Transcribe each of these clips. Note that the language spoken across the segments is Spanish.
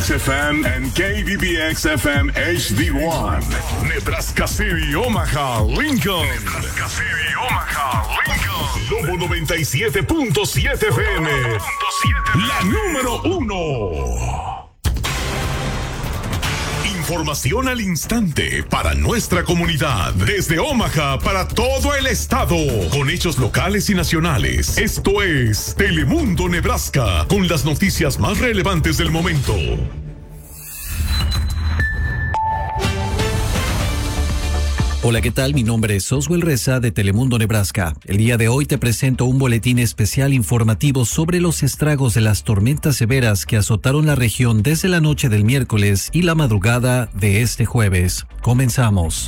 XFM and KBBX-FM HD1. Nebraska City, Omaha, Lincoln. Nebraska City, Omaha, Lincoln. Lobo 97.7 FM. La número 1. Información al instante para nuestra comunidad. Desde Omaha para todo el estado. Con hechos locales y nacionales. Esto es Telemundo Nebraska. Con las noticias más relevantes del momento. Hola, ¿qué tal? Mi nombre es Oswell Reza de Telemundo Nebraska. El día de hoy te presento un boletín especial informativo sobre los estragos de las tormentas severas que azotaron la región desde la noche del miércoles y la madrugada de este jueves. Comenzamos.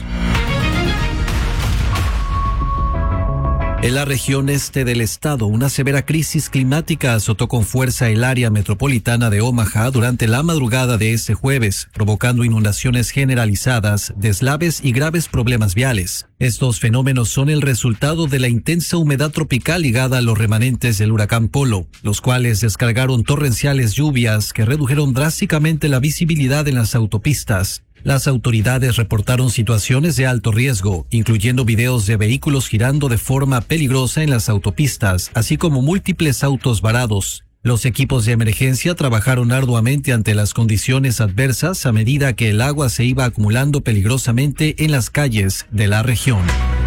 En la región este del estado, una severa crisis climática azotó con fuerza el área metropolitana de Omaha durante la madrugada de este jueves, provocando inundaciones generalizadas, deslaves y graves problemas viales. Estos fenómenos son el resultado de la intensa humedad tropical ligada a los remanentes del huracán Polo, los cuales descargaron torrenciales lluvias que redujeron drásticamente la visibilidad en las autopistas. Las autoridades reportaron situaciones de alto riesgo, incluyendo videos de vehículos girando de forma peligrosa en las autopistas, así como múltiples autos varados. Los equipos de emergencia trabajaron arduamente ante las condiciones adversas a medida que el agua se iba acumulando peligrosamente en las calles de la región.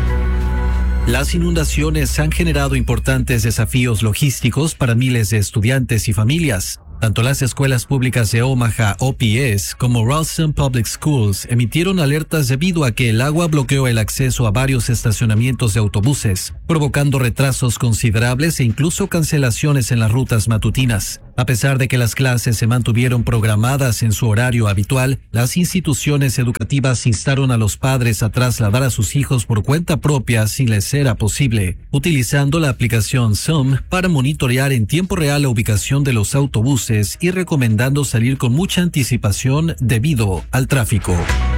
Las inundaciones han generado importantes desafíos logísticos para miles de estudiantes y familias. Tanto las escuelas públicas de Omaha, OPS, como Ralston Public Schools emitieron alertas debido a que el agua bloqueó el acceso a varios estacionamientos de autobuses, provocando retrasos considerables e incluso cancelaciones en las rutas matutinas. A pesar de que las clases se mantuvieron programadas en su horario habitual, las instituciones educativas instaron a los padres a trasladar a sus hijos por cuenta propia si les era posible, utilizando la aplicación Zoom para monitorear en tiempo real la ubicación de los autobuses y recomendando salir con mucha anticipación debido al tráfico.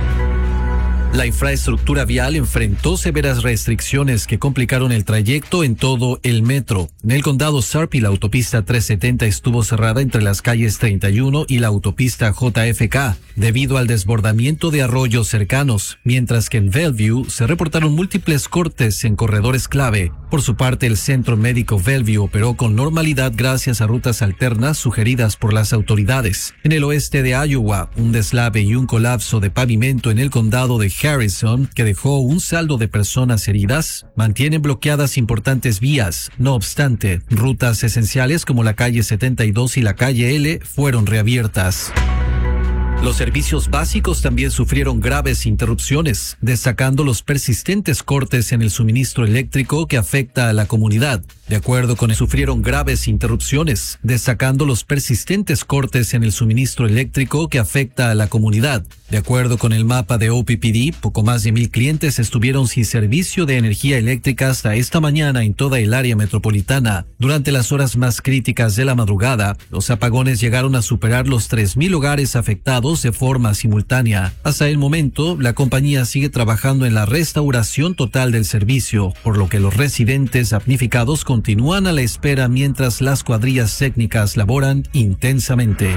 La infraestructura vial enfrentó severas restricciones que complicaron el trayecto en todo el metro. En el condado Sarpy, la autopista 370 estuvo cerrada entre las calles 31 y la autopista JFK debido al desbordamiento de arroyos cercanos, mientras que en Bellevue se reportaron múltiples cortes en corredores clave. Por su parte, el Centro Médico Bellevue operó con normalidad gracias a rutas alternas sugeridas por las autoridades. En el oeste de Iowa, un deslave y un colapso de pavimento en el condado de Harrison, que dejó un saldo de personas heridas, mantienen bloqueadas importantes vías. No obstante, rutas esenciales como la calle 72 y la calle L fueron reabiertas. Los servicios básicos también sufrieron graves interrupciones, destacando los persistentes cortes en el suministro eléctrico que afecta a la comunidad. De acuerdo con sufrieron graves interrupciones, destacando los persistentes cortes en el suministro eléctrico que afecta a la comunidad. De acuerdo con el mapa de OPPD, poco más de 1,000 clientes estuvieron sin servicio de energía eléctrica hasta esta mañana en toda el área metropolitana. Durante las horas más críticas de la madrugada, los apagones llegaron a superar los 3,000 hogares afectados de forma simultánea. Hasta el momento, la compañía sigue trabajando en la restauración total del servicio, por lo que los residentes damnificados continúan a la espera mientras las cuadrillas técnicas laboran intensamente.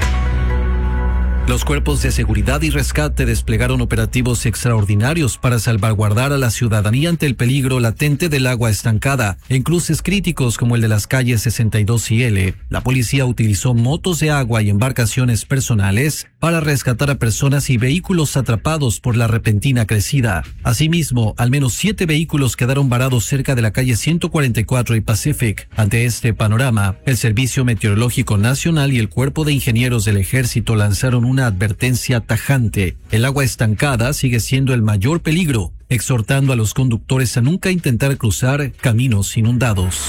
Los cuerpos de seguridad y rescate desplegaron operativos extraordinarios para salvaguardar a la ciudadanía ante el peligro latente del agua estancada. En cruces críticos como el de las calles 62 y L, la policía utilizó motos de agua y embarcaciones personales para rescatar a personas y vehículos atrapados por la repentina crecida. Asimismo, al menos 7 vehículos quedaron varados cerca de la calle 144 y Pacific. Ante este panorama, el Servicio Meteorológico Nacional y el Cuerpo de Ingenieros del Ejército lanzaron una advertencia tajante. El agua estancada sigue siendo el mayor peligro, exhortando a los conductores a nunca intentar cruzar caminos inundados.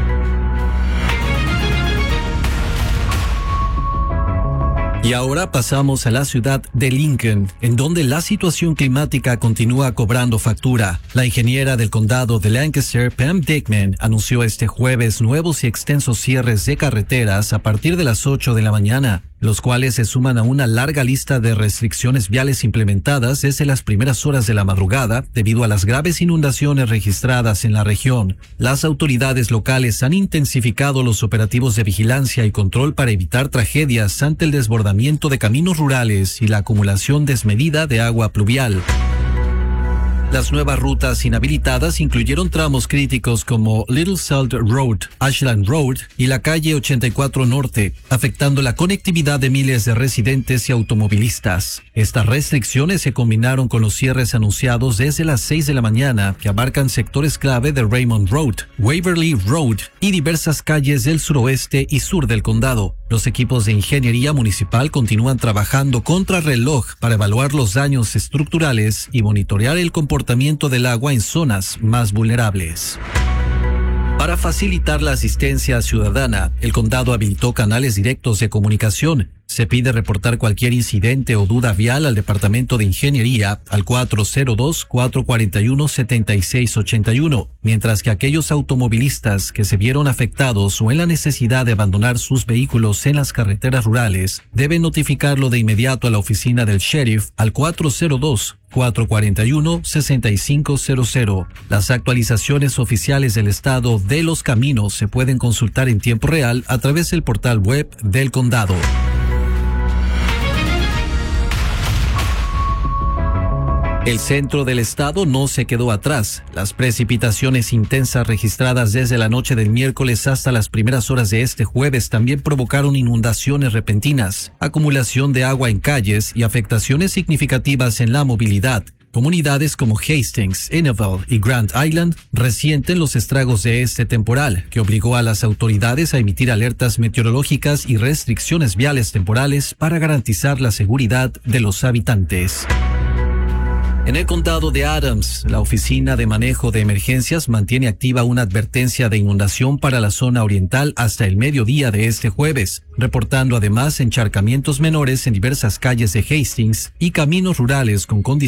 Y ahora pasamos a la ciudad de Lincoln, en donde la situación climática continúa cobrando factura. La ingeniera del condado de Lancaster, Pam Dickman, anunció este jueves nuevos y extensos cierres de carreteras a partir de las 8 de la mañana. los cuales se suman a una larga lista de restricciones viales implementadas desde las primeras horas de la madrugada debido a las graves inundaciones registradas en la región. Las autoridades locales han intensificado los operativos de vigilancia y control para evitar tragedias ante el desbordamiento de caminos rurales y la acumulación desmedida de agua pluvial. Las nuevas rutas inhabilitadas incluyeron tramos críticos como Little Salt Road, Ashland Road y la calle 84 Norte, afectando la conectividad de miles de residentes y automovilistas. Estas restricciones se combinaron con los cierres anunciados desde las 6 de la mañana, que abarcan sectores clave de Raymond Road, Waverly Road y diversas calles del suroeste y sur del condado. Los equipos de ingeniería municipal continúan trabajando contra reloj para evaluar los daños estructurales y monitorear el comportamiento del agua en zonas más vulnerables. Para facilitar la asistencia ciudadana, el condado habilitó canales directos de comunicación. Se pide reportar cualquier incidente o duda vial al Departamento de Ingeniería al 402-441-7681, mientras que aquellos automovilistas que se vieron afectados o en la necesidad de abandonar sus vehículos en las carreteras rurales deben notificarlo de inmediato a la oficina del sheriff al 402-441-6500. Las actualizaciones oficiales del estado de los caminos se pueden consultar en tiempo real a través del portal web del condado. El centro del estado no se quedó atrás. Las precipitaciones intensas registradas desde la noche del miércoles hasta las primeras horas de este jueves también provocaron inundaciones repentinas, acumulación de agua en calles y afectaciones significativas en la movilidad. Comunidades como Hastings, Innerville y Grand Island resienten los estragos de este temporal, que obligó a las autoridades a emitir alertas meteorológicas y restricciones viales temporales para garantizar la seguridad de los habitantes. En el condado de Adams, la Oficina de Manejo de Emergencias mantiene activa una advertencia de inundación para la zona oriental hasta el mediodía de este jueves, reportando además encharcamientos menores en diversas calles de Hastings y caminos rurales con condiciones